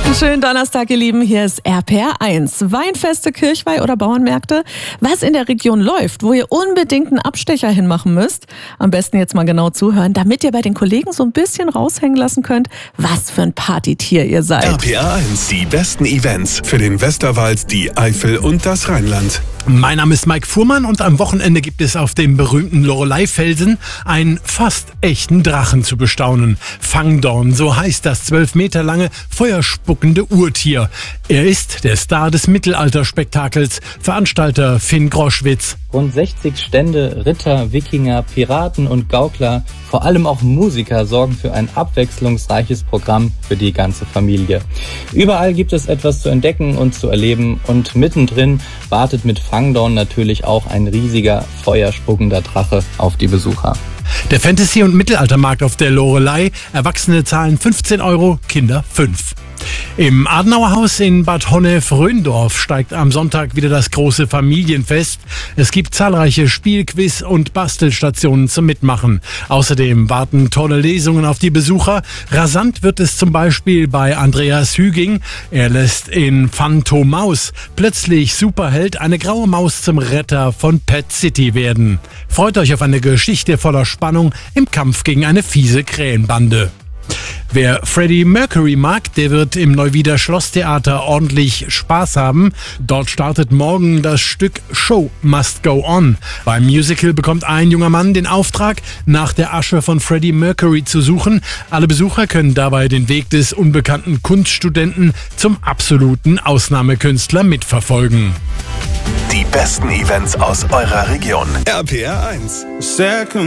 Schönen Donnerstag, ihr Lieben. Hier ist RPR1. Weinfeste, Kirchweih oder Bauernmärkte. Was in der Region läuft, wo ihr unbedingt einen Abstecher hinmachen müsst. Am besten jetzt mal genau zuhören, damit ihr bei den Kollegen so ein bisschen raushängen lassen könnt, was für ein Partytier ihr seid. RPR1, die besten Events für den Westerwald, die Eifel und das Rheinland. Mein Name ist Mike Fuhrmann und am Wochenende gibt es auf dem berühmten Loreley-Felsen einen fast echten Drachen zu bestaunen. Fangdorn, so heißt das 12 Meter lange, feuerspuckende Urtier. Er ist der Star des Mittelalterspektakels, Veranstalter Finn Groschwitz. Rund 60 Stände, Ritter, Wikinger, Piraten und Gaukler, vor allem auch Musiker, sorgen für ein abwechslungsreiches Programm für die ganze Familie. Überall gibt es etwas zu entdecken und zu erleben und mittendrin wartet mit Fangdorn natürlich auch ein riesiger, feuerspuckender Drache auf die Besucher. Der Fantasy- und Mittelaltermarkt auf der Loreley. Erwachsene zahlen 15 €, Kinder 5. Im Adenauerhaus in Bad Honnef-Röndorf steigt am Sonntag wieder das große Familienfest. Es gibt zahlreiche Spielquiz- und Bastelstationen zum Mitmachen. Außerdem warten tolle Lesungen auf die Besucher. Rasant wird es zum Beispiel bei Andreas Hüging. Er lässt in Phantomaus plötzlich Superheld eine graue Maus zum Retter von Pet City werden. Freut euch auf eine Geschichte voller Spannung im Kampf gegen eine fiese Krähenbande. Wer Freddie Mercury mag, der wird im Neuwieder Schlosstheater ordentlich Spaß haben. Dort startet morgen das Stück Show Must Go On. Beim Musical bekommt ein junger Mann den Auftrag, nach der Asche von Freddie Mercury zu suchen. Alle Besucher können dabei den Weg des unbekannten Kunststudenten zum absoluten Ausnahmekünstler mitverfolgen. Die besten Events aus eurer Region. RPR1.